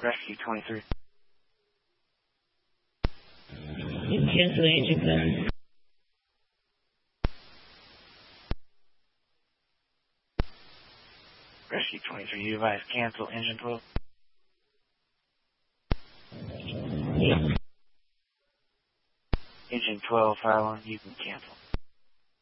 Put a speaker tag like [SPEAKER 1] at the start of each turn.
[SPEAKER 1] Rescue 23.
[SPEAKER 2] Cancel engine clearance.
[SPEAKER 1] Rescue 23, you advise cancel engine 12.
[SPEAKER 2] Yeah.
[SPEAKER 1] Engine 12, fire alarm, you can cancel.